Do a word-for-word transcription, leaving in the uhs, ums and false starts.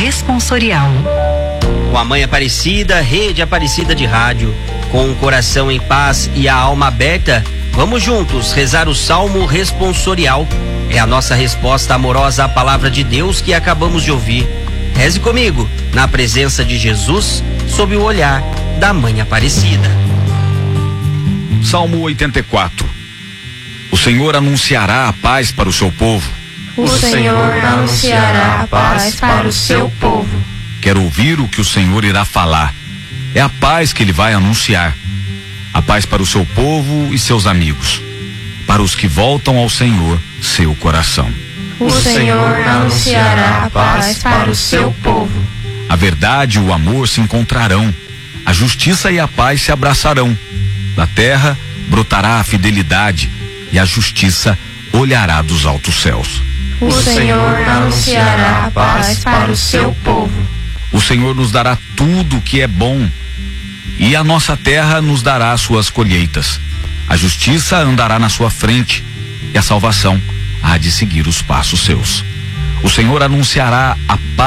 responsorial. Com a Mãe Aparecida, Rede Aparecida de Rádio, com o coração em paz e a alma aberta, vamos juntos rezar o Salmo Responsorial. É a nossa resposta amorosa à palavra de Deus que acabamos de ouvir. Reze comigo, na presença de Jesus, sob o olhar da Mãe Aparecida. Salmo oitenta e quatro. O Senhor anunciará a paz para o seu povo. O Senhor anunciará a paz para o seu povo. Quero ouvir o que o Senhor irá falar. É a paz que ele vai anunciar. A paz para o seu povo e seus amigos. Para os que voltam ao Senhor, seu coração. O Senhor anunciará a paz para o seu povo. A verdade e o amor se encontrarão. A justiça e a paz se abraçarão. Da terra brotará a fidelidade e a justiça olhará dos altos céus. O Senhor anunciará a paz para o seu povo. O Senhor nos dará tudo que é bom, e a nossa terra nos dará suas colheitas. A justiça andará na sua frente, e a salvação há de seguir os passos seus. O Senhor anunciará a paz